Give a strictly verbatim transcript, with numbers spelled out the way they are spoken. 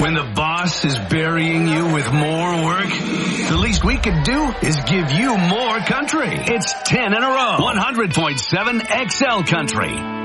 When the boss is burying you with more work, the least we could do is give you more country. It's ten in a row. one hundred point seven X L Country.